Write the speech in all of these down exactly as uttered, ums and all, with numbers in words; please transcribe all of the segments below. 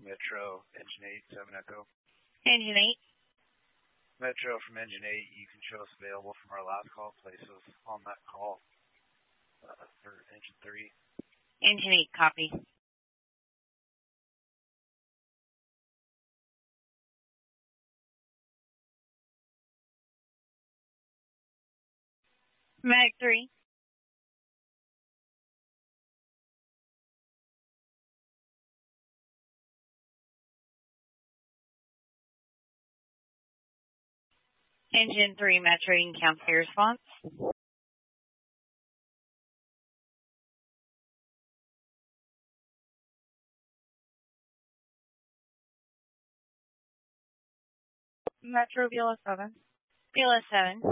Metro, Engine eight, seven Echo. Engine eight. Metro from Engine eight, you can show us available from our last call. Places on that call uh, for Engine three. Engine eight, copy. Medic three. Engine three, Metro, you can cancel your response. Metro, B L S seven. B L S seven.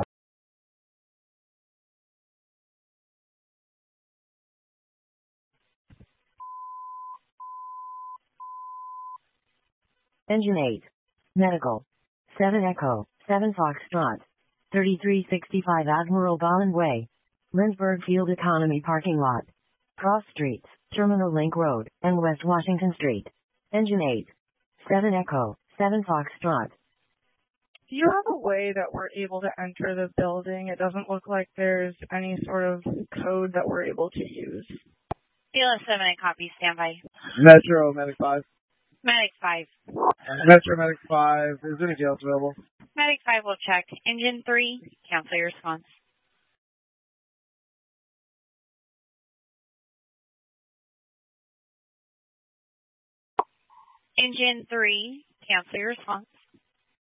Engine eight. Medical. seven Echo, seven Foxtrot. thirty-three sixty-five Admiral Garland Way. Lindbergh Field Economy Parking Lot. Cross Streets, Terminal Link Road, and West Washington Street. Engine eight. seven Echo, seven Foxtrot. Do you have a way that we're able to enter the building? It doesn't look like there's any sort of code that we're able to use. B L S seven, I copy, standby. Metro, Medic five. Medic five. Metro, Medic five. Is there anything else available? Medic five will check. Engine three, cancel your response. Engine three, cancel your response.